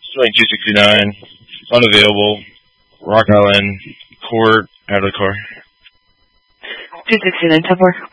Swing 269, unavailable, Rock Island, Court, out of the car. 269, 10-4.